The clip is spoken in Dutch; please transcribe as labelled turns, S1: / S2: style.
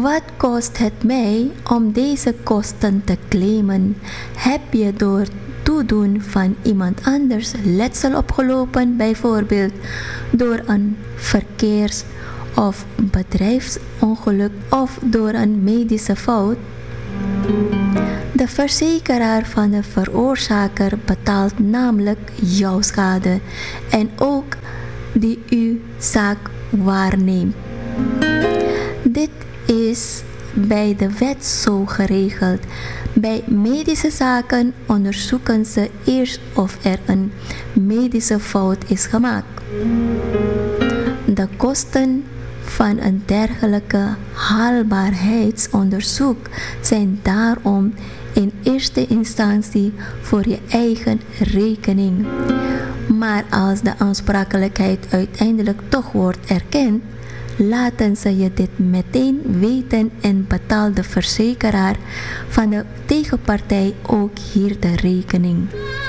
S1: Wat kost het mij om deze kosten te claimen? Heb je door toedoen van iemand anders letsel opgelopen, bijvoorbeeld door een verkeers- of bedrijfsongeluk of door een medische fout? De verzekeraar van de veroorzaker betaalt namelijk jouw schade en ook die uw zaak waarneemt. Dit is bij de wet zo geregeld. Bij medische zaken onderzoeken ze eerst of er een medische fout is gemaakt. De kosten van een dergelijke haalbaarheidsonderzoek zijn daarom in eerste instantie voor je eigen rekening. Maar als de aansprakelijkheid uiteindelijk toch wordt erkend, laten ze je dit meteen weten en betaalt de verzekeraar van de tegenpartij ook hier de rekening.